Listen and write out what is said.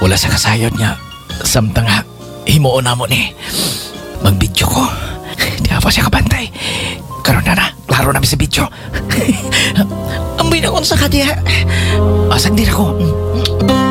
Wala sa kasayod nga. Samtang ha, himuon na mo ni. Mag-video ko. Di pa siya kapantay. Karon na, klaro namin sa video. Amboy na kung sa kanya. Asang din ako.